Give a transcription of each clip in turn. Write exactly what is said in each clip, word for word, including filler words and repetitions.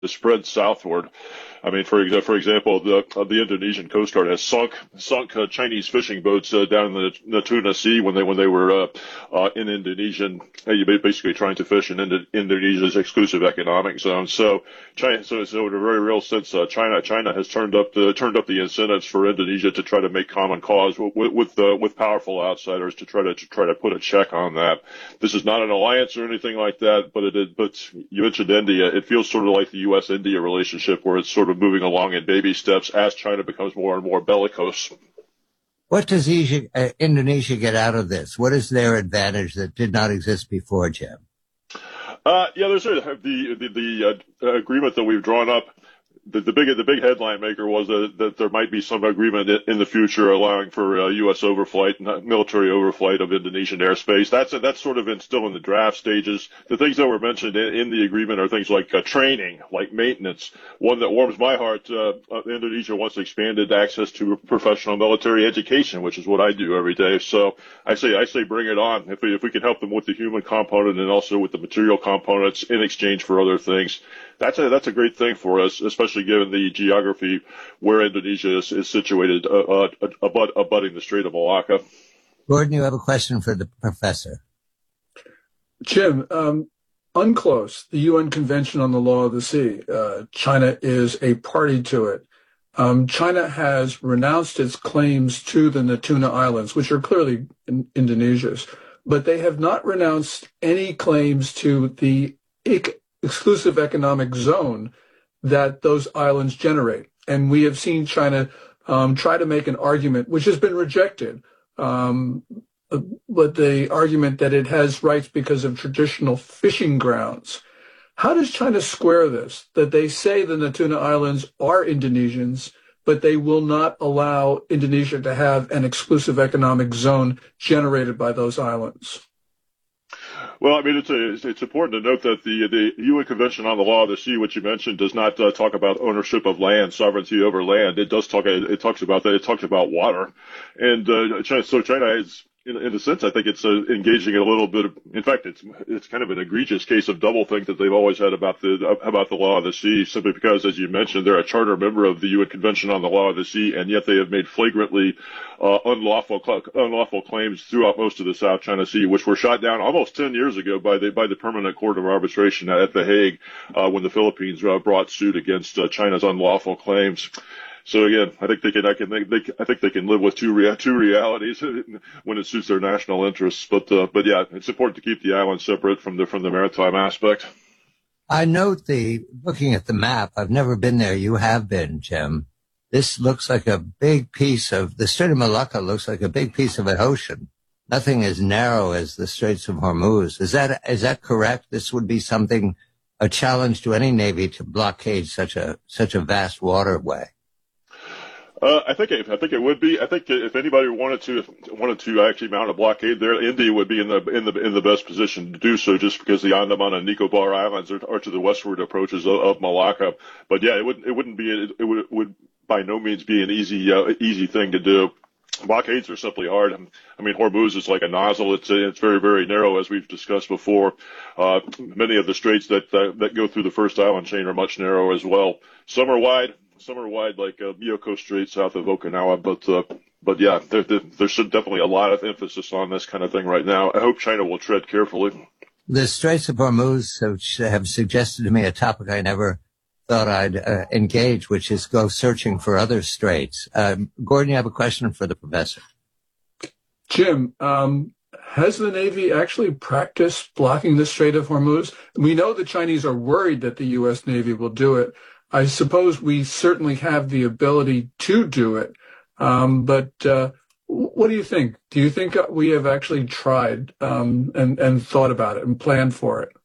to spread southward. I mean, for exa- for example, the uh, the Indonesian Coast Guard has sunk sunk uh, Chinese fishing boats uh, down in the Natuna Sea when they when they were uh, uh, in Indonesian, uh, basically trying to fish in Indo- Indonesia's exclusive economic zone. So, China, so, so in a very real sense, uh, China China has turned up the turned up the incentives for Indonesia to try to make common cause with with uh, with powerful outsiders to try to, to try to put a check on that. This is not an alliance or anything like that, but it is, but you mentioned India. It feels sort of like the U S India relationship, where it's sort of moving along in baby steps as China becomes more and more bellicose. What does Asia, uh, Indonesia get out of this? What is their advantage that did not exist before, Jim? Uh, yeah, there's a, the the, the uh, agreement that we've drawn up. The, the big the big headline maker was that, that there might be some agreement in the future allowing for uh, U S overflight, military overflight of Indonesian airspace. That's that's sort of in, still in the draft stages. The things that were mentioned in, in the agreement are things like uh, training, like maintenance. One that warms my heart: uh, Indonesia wants expanded access to professional military education, which is what I do every day. So I say I say bring it on. If we if we can help them with the human component and also with the material components in exchange for other things, that's a that's a great thing for us, especially given the geography where Indonesia is, is situated, uh, uh, abut, abutting the Strait of Malacca. Gordon, you have a question for the professor. Jim, um, UNCLOS, the U N Convention on the Law of the Sea, uh, China is a party to it. Um, China has renounced its claims to the Natuna Islands, which are clearly in Indonesia's, but they have not renounced any claims to the ec- exclusive economic zone that those islands generate. And we have seen China um, try to make an argument, which has been rejected, um, but the argument that it has rights because of traditional fishing grounds. How does China square this, that they say the Natuna Islands are Indonesians, but they will not allow Indonesia to have an exclusive economic zone generated by those islands? Well, I mean, it's, a, it's important to note that the, the U N Convention on the Law of the Sea, which you mentioned, does not uh, talk about ownership of land, sovereignty over land. It does talk. It talks about that. It talks about water, and uh, China, so China is. In, in a sense, I think it's uh, engaging in a little bit of, in fact, it's it's kind of an egregious case of doublethink that they've always had about the about the law of the sea, simply because, as you mentioned, they're a charter member of the U N Convention on the Law of the Sea, and yet they have made flagrantly uh, unlawful unlawful claims throughout most of the South China Sea, which were shot down almost ten years ago by the by the Permanent Court of Arbitration at The Hague, uh, when the Philippines uh, brought suit against uh, China's unlawful claims. So again, I think they can. I can. They, they, I think they can live with two rea- two realities when it suits their national interests. But uh, but yeah, it's important to keep the island separate from the from the maritime aspect. I note the looking at the map. I've never been there. You have been, Jim. This looks like a big piece of the Strait of Malacca. Looks like a big piece of an ocean. Nothing as narrow as the Straits of Hormuz. Is that is that correct? This would be something a challenge to any navy to blockade such a such a vast waterway. Uh, I think it, I think it would be. I think if anybody wanted to wanted to actually mount a blockade there, India would be in the in the in the best position to do so, just because the Andaman and Nicobar Islands are, are to the westward approaches of, of Malacca. But yeah, it wouldn't it wouldn't be it, it would it would by no means be an easy uh, easy thing to do. Blockades are simply hard. I mean, Hormuz is like a nozzle. It's it's very very narrow, as we've discussed before. Uh, many of the straits that uh, that go through the first island chain are much narrower as well. Some are wide. Some are wide, like uh, Miyako Strait south of Okinawa, but uh, but yeah, there, there, there's definitely a lot of emphasis on this kind of thing right now. I hope China will tread carefully. The Straits of Hormuz have, have suggested to me a topic I never thought I'd uh, engage, which is go searching for other straits. Uh, Gordon, you have a question for the professor. Jim, um, has the Navy actually practiced blocking the Strait of Hormuz? We know the Chinese are worried that the U S Navy will do it. I suppose we certainly have the ability to do it. Um, but uh, what do you think? Do you think we have actually tried um, and, and thought about it and planned for it?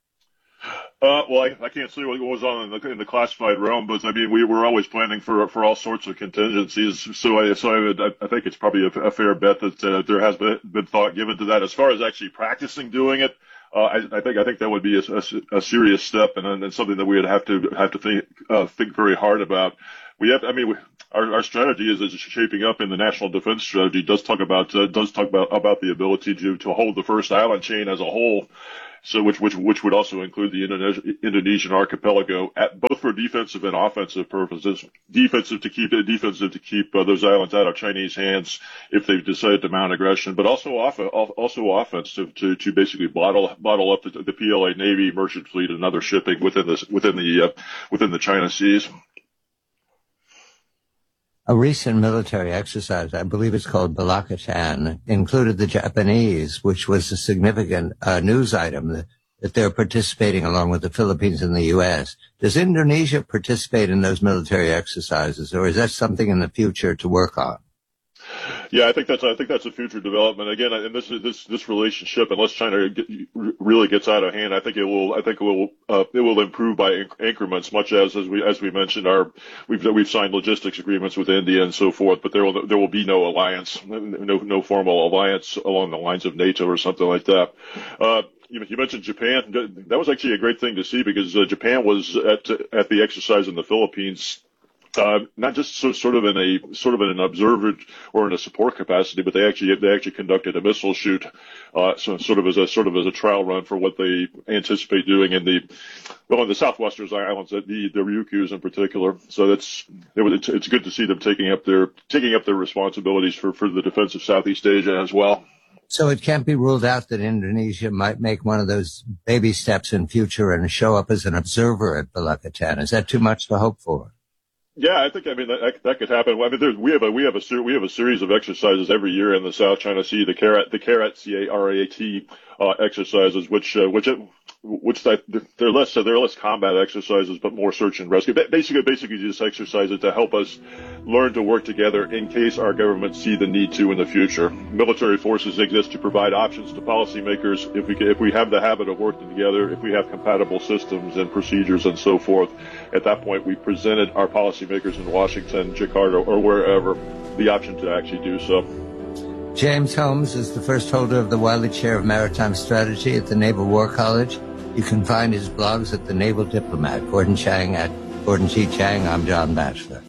Uh, well, I, I can't say what goes on in the, in the classified realm, but I mean, we were always planning for for all sorts of contingencies. So I so I, would, I think it's probably a, a fair bet that uh, there has been, been thought given to that. As far as actually practicing doing it, Uh, I, I think I think that would be a, a, a serious step, and, and something that we would have to have to think uh, think very hard about. We have, I mean, we, our, our strategy is, is shaping up in the national defense strategy. Does talk about uh, does talk about about the ability to to hold the first island chain as a whole, So which which which would also include the Indonesia, Indonesian archipelago, at both for defensive and offensive purposes. Defensive to keep defensive to keep uh, those islands out of Chinese hands if they decide to mount aggression, but also off, also offensive to to basically bottle bottle up the, the P L A Navy, merchant fleet, and other shipping within this within the uh, within the China seas. A recent military exercise, I believe it's called Balakatan, included the Japanese, which was a significant uh, news item that, that they're participating along with the Philippines and the U S. Does Indonesia participate in those military exercises, or is that something in the future to work on? Yeah, I think that's I think that's a future development. Again, and this this this relationship, unless China get, really gets out of hand, I think it will I think it will uh, it will improve by inc- increments. Much as as we as we mentioned, our we've we've signed logistics agreements with India and so forth, but there will there will be no alliance, no no formal alliance along the lines of NATO or something like that. Uh, You, you mentioned Japan. That was actually a great thing to see because uh, Japan was at at the exercise in the Philippines. Uh, not just so, sort of in a sort of in an observer or in a support capacity, but they actually they actually conducted a missile shoot, uh, so sort of as a sort of as a trial run for what they anticipate doing in the well in the southwestern islands, the the Ryukyus in particular. So that's it was, it's, it's good to see them taking up their taking up their responsibilities for for the defense of Southeast Asia as well. So it can't be ruled out that Indonesia might make one of those baby steps in future and show up as an observer at Balakatan. Is that too much to hope for? Yeah, I think I mean that that could happen. I mean, there, we have a we have a ser- we have a series of exercises every year in the South China Sea, the CARAT the CARAT C A R A T uh, exercises, which uh, which which they're less they're less combat exercises, but more search and rescue. Basically, basically just exercises to help us learn to work together in case our governments see the need to in the future. Military forces exist to provide options to policymakers if we if we have the habit of working together, if we have compatible systems and procedures and so forth. At that point, we presented our policymakers in Washington, Jakarta, or wherever the option to actually do so. James Holmes is the first holder of the Wiley Chair of Maritime Strategy at the Naval War College. You can find his blogs at The Naval Diplomat. Gordon Chang at Gordon G. Chang. I'm John Batchelor.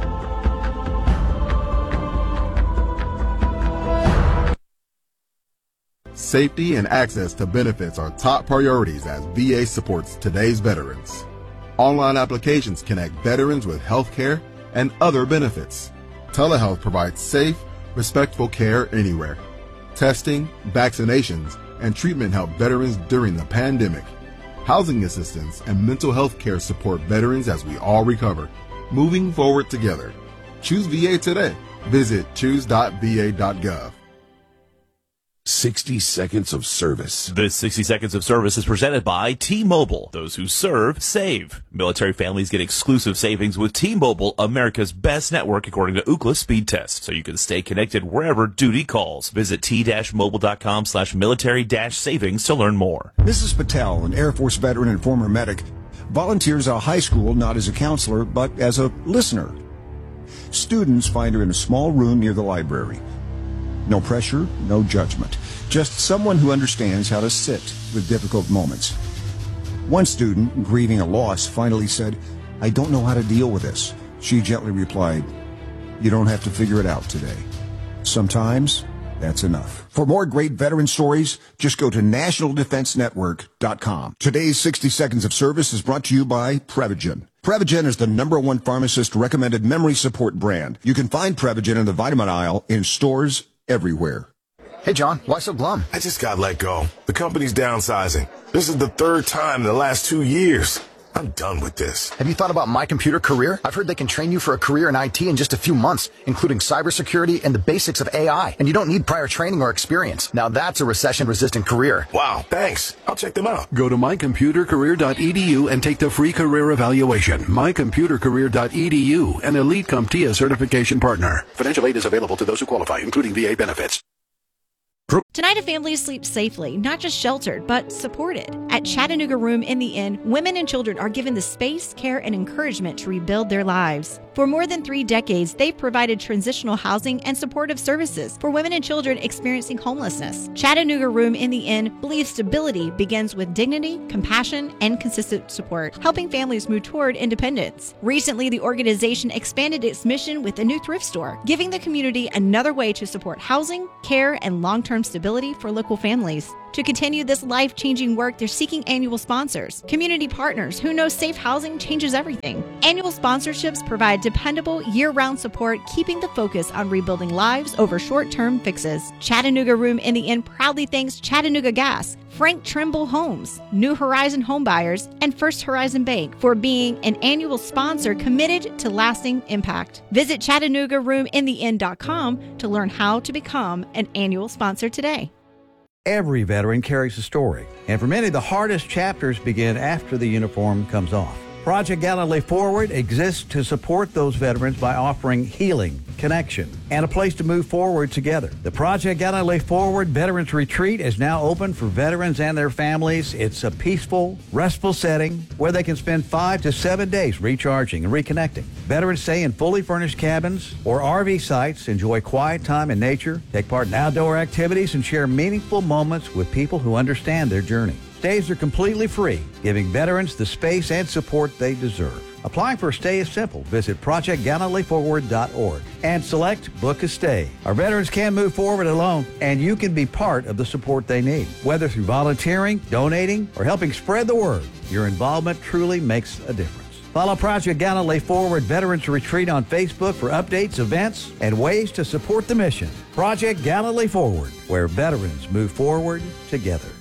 Safety and access to benefits are top priorities as V A supports today's veterans. Online applications connect veterans with health care and other benefits. Telehealth provides safe, respectful care anywhere. Testing, vaccinations, and treatment help veterans during the pandemic. Housing assistance and mental health care support veterans as we all recover. Moving forward together. Choose V A today. Visit choose dot v a dot gov. sixty seconds of service. This sixty seconds of service is presented by T-Mobile. Those who serve, save. Military families get exclusive savings with T-Mobile, America's best network according to Ookla speed test, so you can stay connected wherever duty calls. Visit t-mobile.com slash military dash savings to learn more. Missus Patel, an Air Force veteran and former medic, volunteers at a high school not as a counselor, but as a listener. Students find her in a small room near the library. No pressure, no judgment. Just someone who understands how to sit with difficult moments. One student, grieving a loss, finally said, "I don't know how to deal with this." She gently replied, "You don't have to figure it out today. Sometimes that's enough." For more great veteran stories, just go to national defense network dot com. Today's sixty seconds of service is brought to you by Prevagen. Prevagen is the number one pharmacist-recommended memory support brand. You can find Prevagen in the vitamin aisle in stores everywhere. Hey, John, why so glum? I just got let go. The company's downsizing. This is the third time in the last two years. I'm done with this. Have you thought about My Computer Career? I've heard they can train you for a career in I T in just a few months, including cybersecurity and the basics of A I. And you don't need prior training or experience. Now that's a recession-resistant career. Wow, thanks. I'll check them out. Go to my computer career dot e d u and take the free career evaluation. my computer career dot e d u, an elite CompTIA certification partner. Financial aid is available to those who qualify, including V A benefits. Tonight, a family sleeps safely, not just sheltered, but supported. At Chattanooga Room in the Inn, women and children are given the space, care, and encouragement to rebuild their lives. For more than three decades, they've provided transitional housing and supportive services for women and children experiencing homelessness. Chattanooga Room in the Inn believes stability begins with dignity, compassion, and consistent support, helping families move toward independence. Recently, the organization expanded its mission with a new thrift store, giving the community another way to support housing, care, and long-term long-term stability for local families. To continue this life-changing work, they're seeking annual sponsors, community partners who know safe housing changes everything. Annual sponsorships provide dependable, year-round support, keeping the focus on rebuilding lives over short-term fixes. Chattanooga Room in the Inn proudly thanks Chattanooga Gas, Frank Trimble Homes, New Horizon Homebuyers, and First Horizon Bank for being an annual sponsor committed to lasting impact. Visit Chattanooga Room in the Inn dot com to learn how to become an annual sponsor today. Every veteran carries a story, and for many, the hardest chapters begin after the uniform comes off. Project Gallantly Forward exists to support those veterans by offering healing, connection, and a place to move forward together. The Project Gallantly Forward Veterans Retreat is now open for veterans and their families. It's a peaceful, restful setting where they can spend five to seven days recharging and reconnecting. Veterans stay in fully furnished cabins or R V sites, enjoy quiet time in nature, take part in outdoor activities, and share meaningful moments with people who understand their journey. Stays are completely free, giving veterans the space and support they deserve. Applying for a stay is simple. Visit project gallantly forward dot org and select Book a Stay. Our veterans can't move forward alone, and you can be part of the support they need. Whether through volunteering, donating, or helping spread the word, your involvement truly makes a difference. Follow Project Gallantly Forward Veterans Retreat on Facebook for updates, events, and ways to support the mission. Project Gallantly Forward, where veterans move forward together.